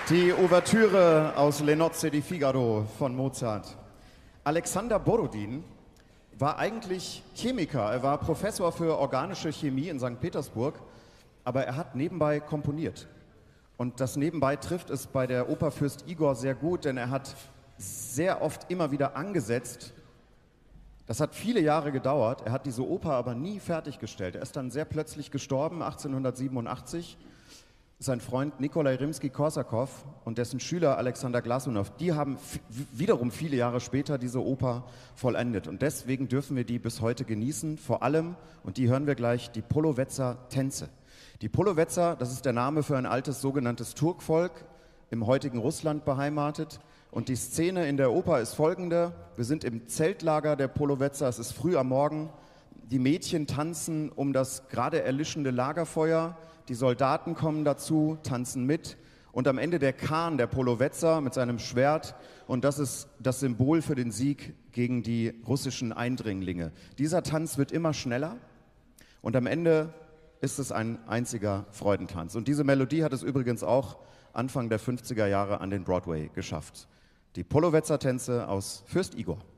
Die Ouvertüre aus Le Nozze di Figaro von Mozart. Alexander Borodin war eigentlich Chemiker. Er war Professor für organische Chemie in St. Petersburg, aber er hat nebenbei komponiert. Und das nebenbei trifft es bei der Oper Fürst Igor sehr gut, denn er hat sehr oft immer wieder angesetzt. Das hat viele Jahre gedauert. Er hat diese Oper aber nie fertiggestellt. Er ist dann sehr plötzlich gestorben, 1887. Sein Freund Nikolai Rimski-Korsakow und dessen Schüler Alexander Glasunow, die haben wiederum viele Jahre später diese Oper vollendet. Und deswegen dürfen wir die bis heute genießen. Vor allem, und die hören wir gleich, die Polovetzer-Tänze. Die Polovetzer, das ist der Name für ein altes sogenanntes Turkvolk, im heutigen Russland beheimatet. Und die Szene in der Oper ist folgende. Wir sind im Zeltlager der Polovetzer, es ist früh am Morgen. Die Mädchen tanzen um das gerade erlischende Lagerfeuer. Die Soldaten kommen dazu, tanzen mit. Und am Ende der Khan, der Polovetzer mit seinem Schwert. Und das ist das Symbol für den Sieg gegen die russischen Eindringlinge. Dieser Tanz wird immer schneller. Und am Ende ist es ein einziger Freudentanz. Und diese Melodie hat es übrigens auch Anfang der 50er Jahre an den Broadway geschafft. Die Polovetzer-Tänze aus Fürst Igor.